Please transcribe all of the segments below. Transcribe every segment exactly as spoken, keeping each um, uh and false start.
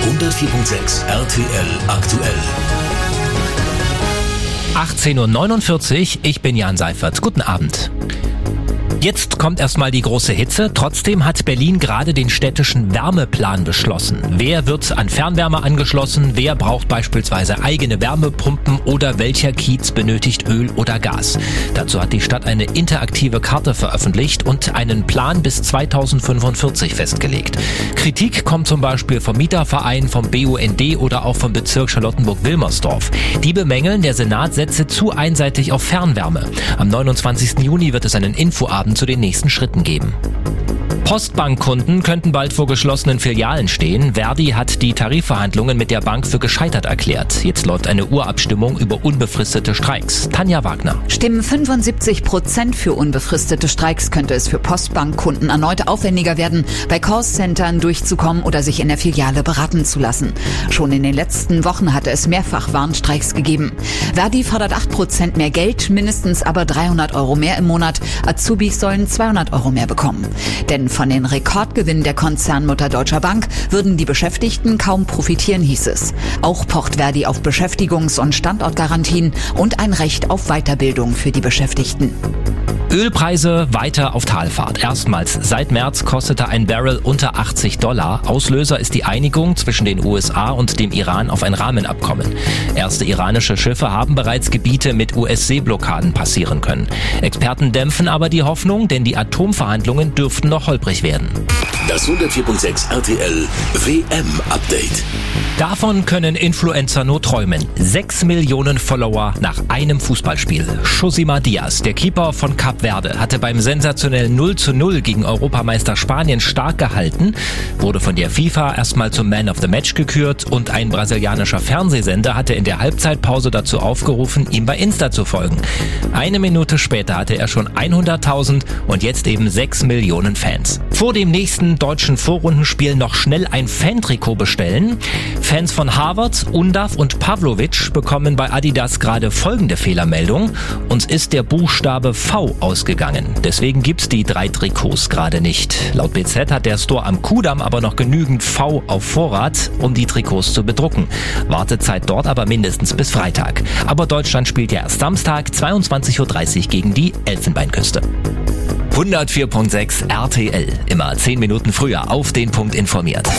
hundertvier Komma sechs R T L aktuell. achtzehn Uhr neunundvierzig, ich bin Jan Seifert. Guten Abend. Jetzt kommt erstmal die große Hitze. Trotzdem hat Berlin gerade den städtischen Wärmeplan beschlossen. Wer wird an Fernwärme angeschlossen? Wer braucht beispielsweise eigene Wärmepumpen? Oder welcher Kiez benötigt Öl oder Gas? Dazu hat die Stadt eine interaktive Karte veröffentlicht und einen Plan bis zweitausendfünfundvierzig festgelegt. Kritik kommt zum Beispiel vom Mieterverein, vom B U N D oder auch vom Bezirk Charlottenburg-Wilmersdorf. Die bemängeln, der Senat setze zu einseitig auf Fernwärme. Am neunundzwanzigsten Juni wird es einen Infoabend zu den nächsten Schritten geben. Postbankkunden könnten bald vor geschlossenen Filialen stehen. Verdi hat die Tarifverhandlungen mit der Bank für gescheitert erklärt. Jetzt läuft eine Urabstimmung über unbefristete Streiks. Tanja Wagner. Stimmen fünfundsiebzig Prozent für unbefristete Streiks, könnte es für Postbankkunden erneut aufwendiger werden, bei Callcentern durchzukommen oder sich in der Filiale beraten zu lassen. Schon in den letzten Wochen hatte es mehrfach Warnstreiks gegeben. Verdi fordert acht Prozent mehr Geld, mindestens aber dreihundert Euro mehr im Monat. Azubis sollen zweihundert Euro mehr bekommen. Denn von den Rekordgewinnen der Konzernmutter Deutscher Bank würden die Beschäftigten kaum profitieren, hieß es. Auch pocht Verdi auf Beschäftigungs- und Standortgarantien und ein Recht auf Weiterbildung für die Beschäftigten. Ölpreise weiter auf Talfahrt. Erstmals seit März kostete ein Barrel unter achtzig Dollar. Auslöser ist die Einigung zwischen den U S A und dem Iran auf ein Rahmenabkommen. Erste iranische Schiffe haben bereits Gebiete mit U S-Seeblockaden passieren können. Experten dämpfen aber die Hoffnung, denn die Atomverhandlungen dürften noch holprig werden. Das hundertvier Komma sechs R T L W M-Update. Davon können Influencer nur träumen. Sechs Millionen Follower nach einem Fußballspiel. Josima Diaz, der Keeper von Kap Verde, hatte beim sensationellen null zu null gegen Europameister Spanien stark gehalten, wurde von der FIFA erstmal zum Man of the Match gekürt und ein brasilianischer Fernsehsender hatte in der Halbzeitpause dazu aufgerufen, ihm bei Insta zu folgen. Eine Minute später hatte er schon hunderttausend und jetzt eben sechs Millionen Fans. Vor dem nächsten deutschen Vorrundenspiel noch schnell ein Fan-Trikot bestellen. Fans von Harvard, Undav und Pavlovic bekommen bei Adidas gerade folgende Fehlermeldung. Uns ist der Buchstabe V ausgegangen. Deswegen gibt's die drei Trikots gerade nicht. Laut B Z hat der Store am Kudamm aber noch genügend V auf Vorrat, um die Trikots zu bedrucken. Wartezeit dort aber mindestens bis Freitag. Aber Deutschland spielt ja erst Samstag, zweiundzwanzig Uhr dreißig gegen die Elfenbeinküste. hundertvier Komma sechs R T L. Immer zehn Minuten früher auf den Punkt informiert.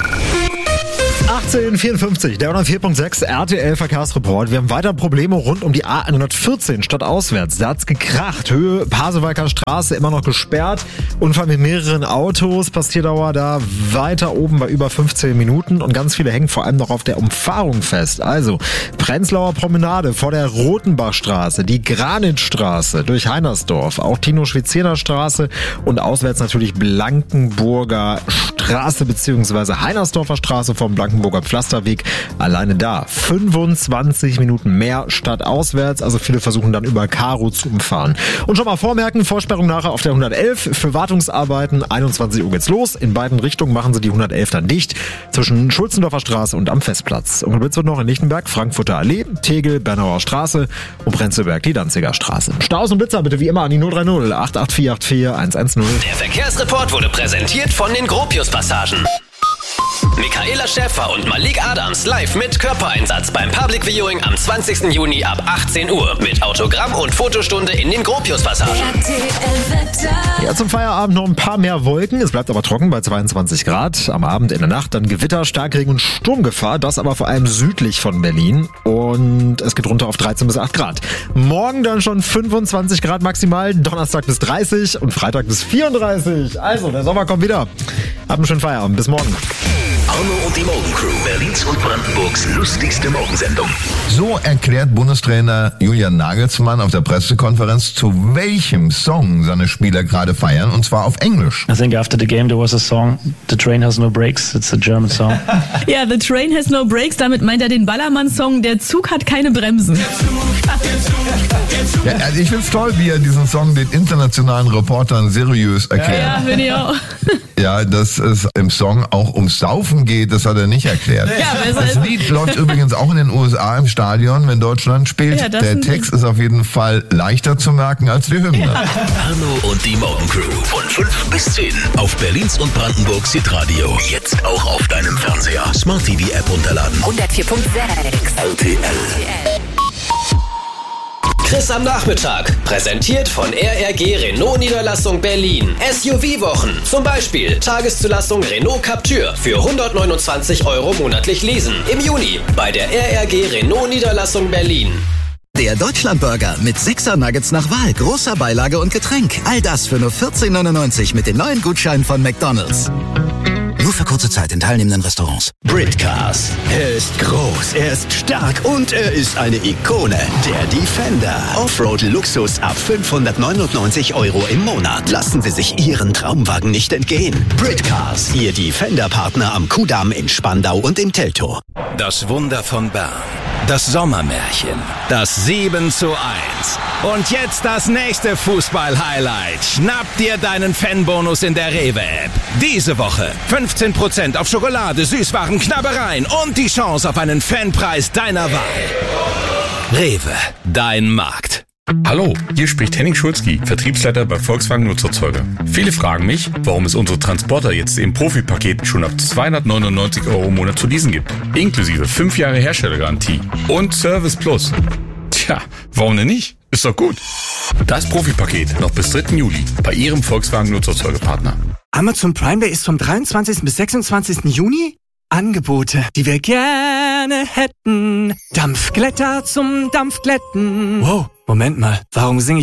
achtzehn Uhr vierundfünfzig, der hundertvier Komma sechs R T L Verkehrsreport. Wir haben weiter Probleme rund um die A hundertvierzehn stadtauswärts. Da hat's gekracht. Höhe Pasewalker Straße immer noch gesperrt. Unfall mit mehreren Autos. Passierdauer da weiter oben bei über fünfzehn Minuten. Und ganz viele hängen vor allem noch auf der Umfahrung fest. Also Prenzlauer Promenade vor der Rotenbachstraße, die Granitstraße durch Heinersdorf, auch Tino-Schwiziner Straße und auswärts natürlich Blankenburger Straße bzw. Heinersdorfer Straße vom Blankenburger Pflasterweg. Alleine da fünfundzwanzig Minuten mehr statt auswärts. Also viele versuchen dann über Karo zu umfahren. Und schon mal vormerken, Vorsperrung nachher auf der hundertelf für Wartungsarbeiten. einundzwanzig Uhr geht's los. In beiden Richtungen machen sie die hundertelf dann dicht. Zwischen Schulzendorfer Straße und am Festplatz. Und Blitz wird noch in Lichtenberg, Frankfurter Allee, Tegel, Bernauer Straße und Prenzlberg die Danziger Straße. Staus und Blitzer bitte wie immer an die null drei null acht acht vier acht vier eins eins null. Der Verkehrsreport wurde präsentiert von den Gropius-Passagen. Michaela Schäfer und Malik Adams live mit Körpereinsatz beim Public Viewing am zwanzigsten Juni ab achtzehn Uhr mit Autogramm und Fotostunde in den Gropius-Passagen. Ja, zum Feierabend noch ein paar mehr Wolken. Es bleibt aber trocken bei zweiundzwanzig Grad. Am Abend in der Nacht dann Gewitter, Starkregen und Sturmgefahr. Das aber vor allem südlich von Berlin. Und es geht runter auf dreizehn bis acht Grad. Morgen dann schon fünfundzwanzig Grad maximal. Donnerstag bis dreißig und Freitag bis vierunddreißig. Also, der Sommer kommt wieder. Habt einen schönen Feierabend. Bis morgen. Arno und die Morgencrew, Berlins und Brandenburgs lustigste Morgensendung. So erklärt Bundestrainer Julian Nagelsmann auf der Pressekonferenz, zu welchem Song seine Spieler gerade feiern, und zwar auf Englisch. I think after the game there was a song, The Train Has No Brakes, it's a German song. Ja, The Train Has No Brakes, damit meint er den Ballermann-Song, Der Zug hat keine Bremsen. Der Zug, der Zug, der Zug. Ja, also ich find's toll, wie er diesen Song den internationalen Reportern seriös erklärt. Ja, ja, finde ich auch. Ja, dass es im Song auch ums Saufen geht, das hat er nicht erklärt. Ja, besser das ist- Lied läuft übrigens auch in den U S A im Stadion, wenn Deutschland spielt. Ja, das Der sind- Text ist auf jeden Fall leichter zu merken als die Hymne. Arno und die Morgencrew von fünf bis zehn auf Berlins und Brandenburgs Hitradio. Jetzt auch auf deinem Fernseher. Smart T V App runterladen. hundertvier Komma sechs. R T L. Chris am Nachmittag. Präsentiert von R R G Renault Niederlassung Berlin. S U V-Wochen. Zum Beispiel Tageszulassung Renault Captur für hundertneunundzwanzig Euro monatlich leasen. Im Juni bei der R R G Renault Niederlassung Berlin. Der Deutschlandburger mit sechser Nuggets nach Wahl, großer Beilage und Getränk. All das für nur vierzehn neunundneunzig mit den neuen Gutscheinen von McDonald's. Nur für kurze Zeit in teilnehmenden Restaurants. Britcars. Er ist groß, er ist stark und er ist eine Ikone. Der Defender. Offroad-Luxus ab fünfhundertneunundneunzig Euro im Monat. Lassen Sie sich Ihren Traumwagen nicht entgehen. Britcars. Ihr Defender-Partner am Kudamm in Spandau und im Teltow. Das Wunder von Bern. Das Sommermärchen. Das sieben zu eins. Und jetzt das nächste Fußball-Highlight. Schnapp dir deinen Fanbonus in der Rewe-App. Diese Woche fünfzehn Prozent auf Schokolade, Süßwaren, Knabbereien und die Chance auf einen Fanpreis deiner Wahl. Rewe, dein Markt. Hallo, hier spricht Henning Schulzki, Vertriebsleiter bei Volkswagen Nutzerzeuger. Viele fragen mich, warum es unsere Transporter jetzt im Profipaket schon ab zweihundertneunundneunzig Euro im Monat zu leasen gibt. Inklusive fünf Jahre Herstellergarantie und Service Plus. Tja, warum denn nicht? Ist doch gut. Das Profipaket noch bis dritten Juli bei Ihrem Volkswagen Nutzerzeugerpartner. Amazon Prime Day ist vom dreiundzwanzigsten bis sechsundzwanzigsten Juni. Angebote, die wir gerne hätten. Dampfglätter zum Dampfglätten. Wow, Moment mal, warum singe ich